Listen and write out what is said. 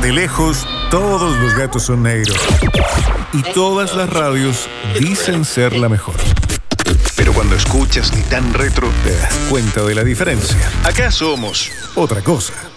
De lejos, todos los gatos son negros. Y todas las radios dicen ser la mejor. Pero cuando escuchas Ni Tan Retro, te das cuenta de la diferencia. Acá somos otra cosa.